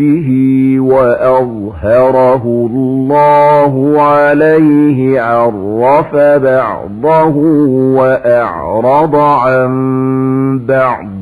به وأظهره الله عليه عرف بعضه وأعرض عن بعض